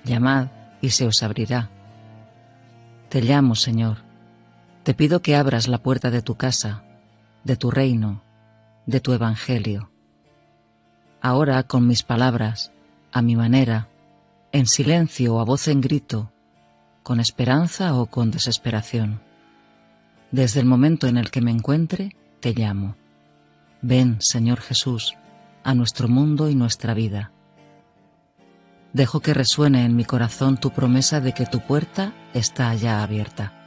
Llamad y se os abrirá. Te llamo, Señor. Te pido que abras la puerta de tu casa, de tu reino, de tu evangelio. Ahora, con mis palabras, a mi manera, en silencio o a voz en grito, con esperanza o con desesperación. Desde el momento en el que me encuentre, te llamo. Ven, Señor Jesús, a nuestro mundo y nuestra vida. Dejo que resuene en mi corazón tu promesa de que tu puerta está ya abierta.